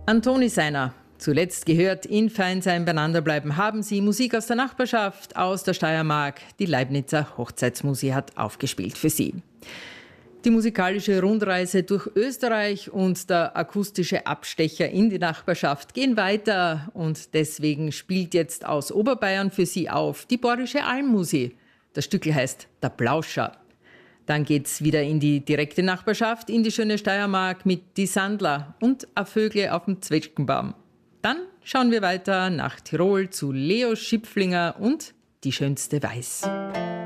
Antoni Seiner. Zuletzt gehört in Fein sein beieinander bleiben haben Sie Musik aus der Nachbarschaft, aus der Steiermark. Die Leibnizer Hochzeitsmusik hat aufgespielt für Sie. Die musikalische Rundreise durch Österreich und der akustische Abstecher in die Nachbarschaft gehen weiter. Und deswegen spielt jetzt aus Oberbayern für Sie auf die Borische Almmusik. Das Stückl heißt Der Plauscher. Dann geht's wieder in die direkte Nachbarschaft, in die schöne Steiermark mit Die Sandler und A Vögle auf dem Zwetschgenbaum. Dann schauen wir weiter nach Tirol zu Leo Schipflinger und Die schönste Weiß.